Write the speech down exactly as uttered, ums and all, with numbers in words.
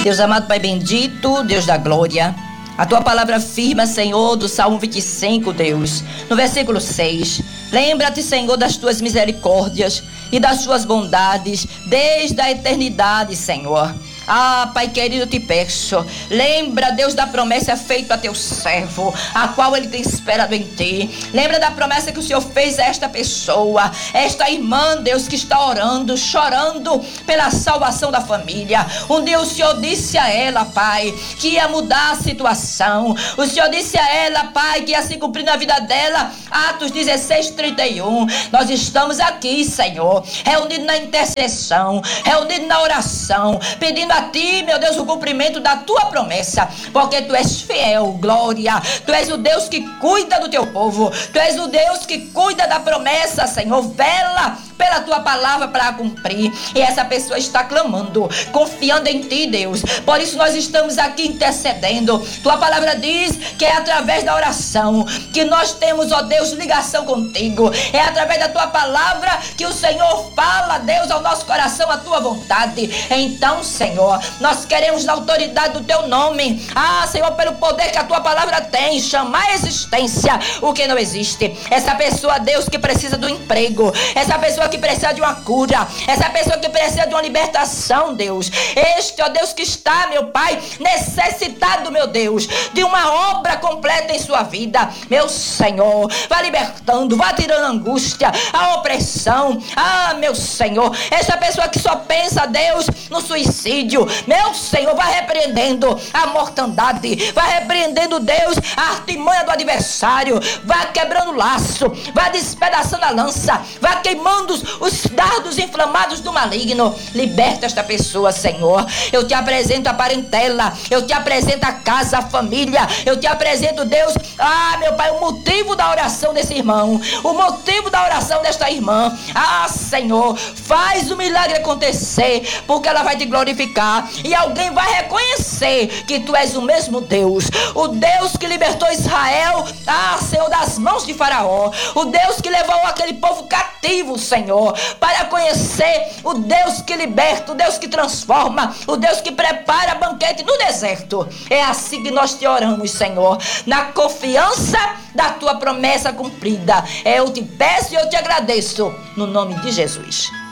Deus amado, Pai bendito, Deus da glória, a tua palavra afirma, Senhor, do Salmo vinte e cinco, Deus, no versículo seis. Lembra-te, Senhor, das tuas misericórdias e das tuas bondades desde a eternidade, Senhor. Ah, Pai querido, eu te peço, lembra, Deus, da promessa feita a teu servo, a qual ele tem esperado em ti. Lembra da promessa que o Senhor fez a esta pessoa, esta irmã, Deus, que está orando, chorando pela salvação da família. Um dia o Senhor disse a ela, Pai, que ia mudar a situação. O Senhor disse a ela, Pai, que ia se cumprir na vida dela. Atos dezesseis, trinta e um. Nós estamos aqui, Senhor, reunidos na intercessão, reunidos na oração, pedindo a ti, meu Deus, o cumprimento da tua promessa, porque tu és fiel, glória. Tu és o Deus que cuida do teu povo, tu és o Deus que cuida da promessa, Senhor. Vela pela tua palavra para cumprir, e essa pessoa está clamando, confiando em ti, Deus. Por isso nós estamos aqui intercedendo. Tua palavra diz que é através da oração que nós temos, ó Deus, ligação contigo. É através da tua palavra que o Senhor fala, Deus, ao nosso coração a tua vontade. Então, Senhor, nós queremos, na autoridade do teu nome, ah, Senhor, pelo poder que a tua palavra tem, chamar a existência o que não existe. Essa pessoa, Deus, que precisa do emprego, essa pessoa que precisa de uma cura, essa pessoa que precisa de uma libertação, Deus. Este, ó Deus, que está, meu Pai, necessitado, meu Deus, de uma obra completa em sua vida, meu Senhor, vá libertando, vá tirando a angústia, a opressão, ah, meu Senhor, essa pessoa que só pensa, Deus, no suicídio, meu Senhor, vá repreendendo a mortandade, vá repreendendo, Deus, a artimanha do adversário, vá quebrando o laço, vá despedaçando a lança, vá queimando os dardos inflamados do maligno. Liberta esta pessoa, Senhor. Eu te apresento a parentela, eu te apresento a casa, a família, eu te apresento, Deus, ah, meu Pai, o motivo da oração desse irmão, o motivo da oração desta irmã. Ah, Senhor, faz o milagre acontecer, porque ela vai te glorificar e alguém vai reconhecer que tu és o mesmo Deus, o Deus que libertou Israel, ah, Senhor, das mãos de Faraó, o Deus que levou aquele povo cativo, Senhor, para conhecer o Deus que liberta, o Deus que transforma, o Deus que prepara banquete no deserto. É assim que nós te oramos, Senhor, na confiança da tua promessa cumprida. Eu te peço e eu te agradeço, no nome de Jesus.